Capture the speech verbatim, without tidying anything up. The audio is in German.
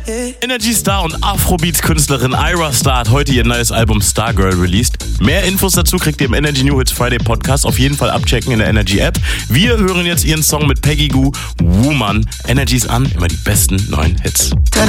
Energy Star und Afrobeats-Künstlerin Ayra Starr hat heute ihr neues Album Stargirl released. Mehr Infos dazu kriegt ihr im Energy New Hits Friday Podcast. Auf jeden Fall abchecken in der Energy App. Wir hören jetzt ihren Song mit Peggy Gou, Woman. Energy ist an, immer die besten neuen Hits.